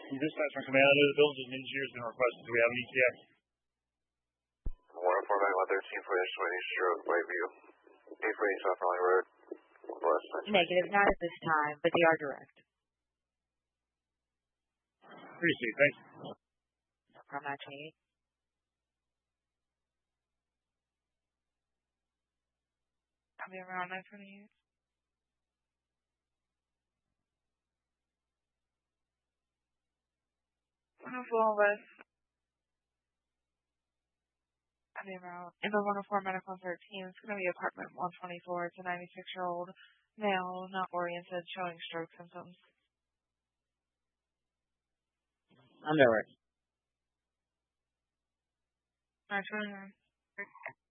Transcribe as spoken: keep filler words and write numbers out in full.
Dispatch from command. I know the village engineer has been requested. Do we have an E T X? one oh four nine one thirteen for East Stroke, Whiteview. eight forty South Valley Road. West. Negative, not at this time, but they are direct. Appreciate it. Thanks. No problem, nine twenty-eight. Coming around nine twenty-eight. one oh four West. Coming around. In the one oh four Medical thirteen, it's going to be apartment one twenty-four. It's a ninety-six-year-old male, not oriented, showing stroke symptoms. Underwood. nine twenty-nine.